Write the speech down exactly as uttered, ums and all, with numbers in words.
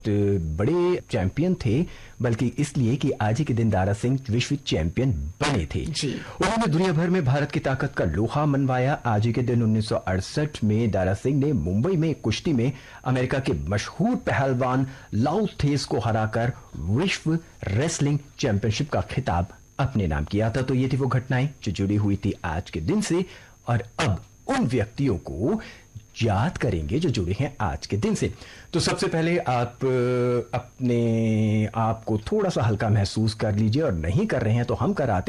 बड़े चैंपियन थे, बल्कि इसलिए कि आज ही के दिन दारा सिंह विश्व चैंपियन बने थे। उन्होंने दुनिया भर में भारत की ताकत का लोहा मनवाया। आज ही के दिन उन्नीस सौ अड़सठ में दारा सिंह ने मुंबई में कुश्ती में अमेरिका के मशहूर पहलवान लाउ थेस को हराकर विश्व रेसलिंग चैंपियनशिप का खिताब अपने नाम किया था। तो ये थी वो घटनाएं जो जुड़ी हुई थी आज के दिन से, और अब उन व्यक्तियों को याद करेंगे जो जुड़े हैं आज के दिन से। तो सबसे पहले आप अपने आप को थोड़ा सा हल्का महसूस कर लीजिए, और नहीं कर रहे हैं तो हम कराते